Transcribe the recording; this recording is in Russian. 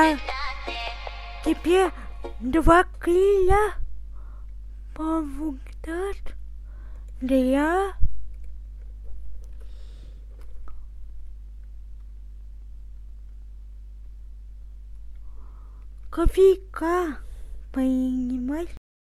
А тебе 2 киля помогут для кофейка, понимаешь?